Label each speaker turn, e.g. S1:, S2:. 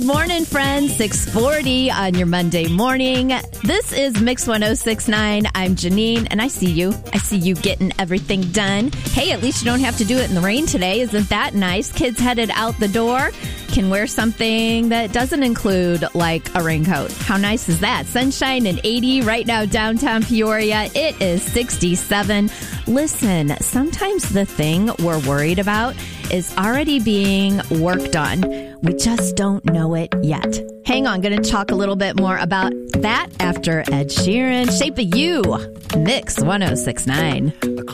S1: Good morning, friends. 6:40 on your Monday morning. This is Mix 1069. I'm Janine, and I see you. I see you getting everything done. Hey, at least you don't have to do it in the rain today. Isn't that nice? Kids headed out the door can wear something that doesn't include like a raincoat. How nice is that? Sunshine and 80 right now downtown Peoria. It is 67. Listen, sometimes the thing we're worried about is already being worked on. We just don't know it yet. Hang on, going to talk a little bit more about that after Ed Sheeran. Shape of You, Mix 1069.